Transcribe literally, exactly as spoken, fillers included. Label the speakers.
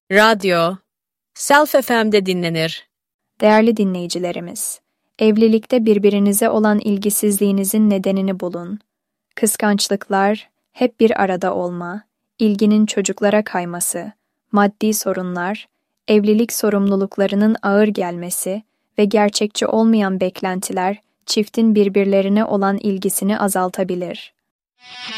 Speaker 1: Radyo, Self F M'de dinlenir.
Speaker 2: Değerli dinleyicilerimiz, evlilikte birbirinize olan ilgisizliğinizin nedenini bulun. Kıskançlıklar, hep bir arada olma, ilginin çocuklara kayması, maddi sorunlar, evlilik sorumluluklarının ağır gelmesi ve gerçekçi olmayan beklentiler çiftin birbirlerine olan ilgisini azaltabilir.